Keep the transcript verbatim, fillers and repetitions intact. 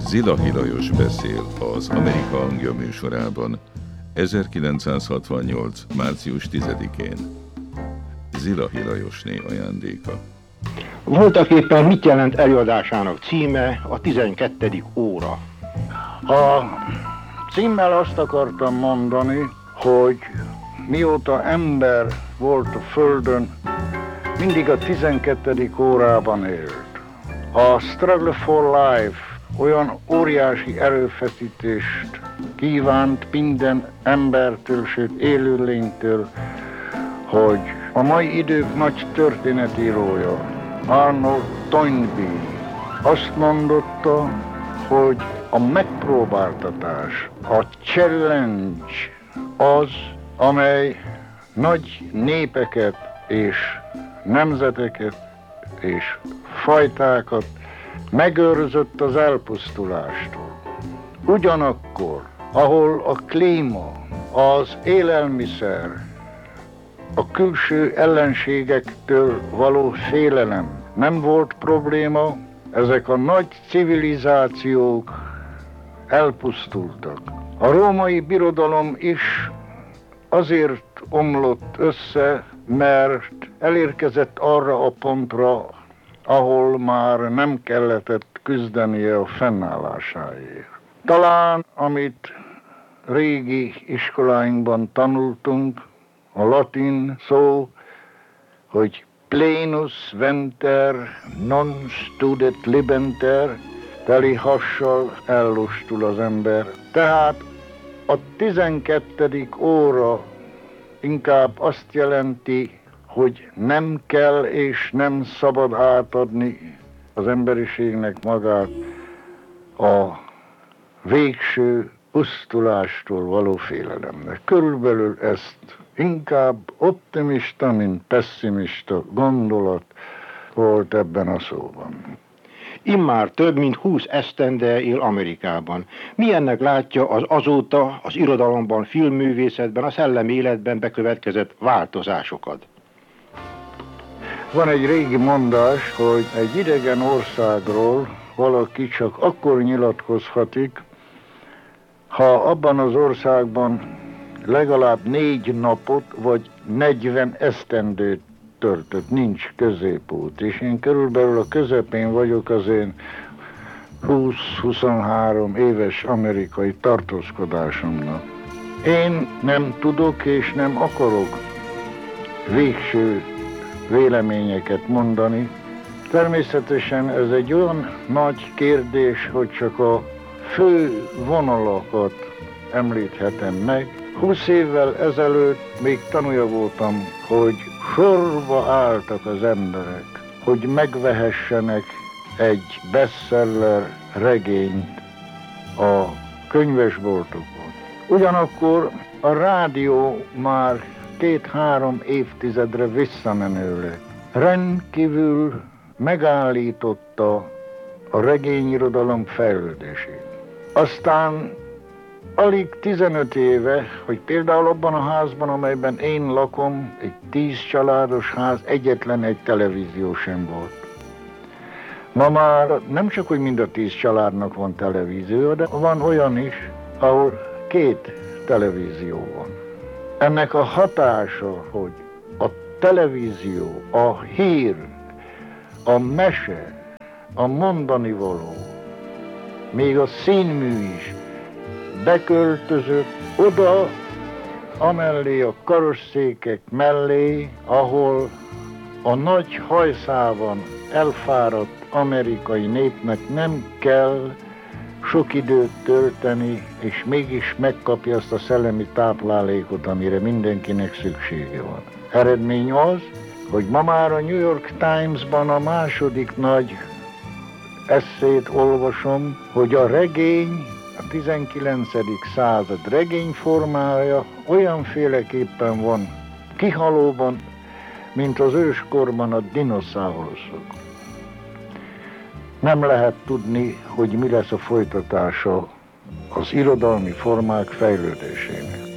Zilahy Lajos beszél az Amerika Hangja műsorában ezerkilencszázhatvannyolc. március tizedikén. Zilahy Lajosné ajándéka. Voltaképpen mit jelent előadásának címe, a tizenkettedik óra? A címmel azt akartam mondani, hogy mióta ember volt a Földön, mindig a tizenkettedik órában élt. A Struggle for Life olyan óriási erőfeszítést kívánt minden embertől, sőt élőlénytől, hogy a mai idők nagy történetírója, Arnold Toynbee azt mondotta, hogy a megpróbáltatás, a challenge az, amely nagy népeket és nemzeteket és fajtákat megőrzött az elpusztulástól. Ugyanakkor, ahol a klíma, az élelmiszer, a külső ellenségektől való félelem nem volt probléma, ezek a nagy civilizációk elpusztultak. A római birodalom is azért omlott össze, mert elérkezett arra a pontra, ahol már nem kellett küzdenie a fennállásáért. Talán, amit régi iskoláinkban tanultunk, a latin szó, hogy plenus venter non studet libenter, teli hassal ellustul az ember. Tehát a tizenkettedik óra inkább azt jelenti, hogy nem kell és nem szabad átadni az emberiségnek magát a végső pusztulástól való félelemnek. Körülbelül ezt inkább optimista, mint pessimista gondolat volt ebben a szóban. Immár több mint húsz esztende él Amerikában. Milyennek látja az azóta az irodalomban, filmművészetben, a szellemi életben bekövetkezett változásokat? Van egy régi mondás, hogy egy idegen országról valaki csak akkor nyilatkozhatik, ha abban az országban legalább négy napot vagy negyven esztendőt töltött, nincs középút. És én körülbelül a közepén vagyok az én húsz-huszonhárom éves amerikai tartózkodásomnak. Én nem tudok és nem akarok végső véleményeket mondani. Természetesen ez egy olyan nagy kérdés, hogy csak a fő vonalakat említhetem meg. Húsz évvel ezelőtt még tanúja voltam, hogy sorba álltak az emberek, hogy megvehessenek egy bestseller regényt a könyvesboltokon. Ugyanakkor a rádió már két-három évtizedre visszamenőleg rendkívül megállította a regényirodalom fejlődését. Aztán alig tizenöt éve, hogy például abban a házban, amelyben én lakom, egy tíz családos ház, egyetlen egy televízió sem volt. Ma már nem csak, hogy mind a tíz családnak van televízió, de van olyan is, ahol két televízió van. Ennek a hatása, hogy a televízió, a hír, a mese, a mondanivaló, még a színmű is beköltözött oda, amellé a karosszékek mellé, ahol a nagy hajszában elfáradt amerikai népnek nem kell sok időt tölteni, és mégis megkapja azt a szellemi táplálékot, amire mindenkinek szüksége van. Eredmény az, hogy ma már a New York Times-ban a második nagy esszét olvasom, hogy a regény, a tizenkilencedik század regényformája olyanféleképpen van kihalóban, mint az őskorban a dinoszauruszok. Nem lehet tudni, hogy mi lesz a folytatása az irodalmi formák fejlődésének.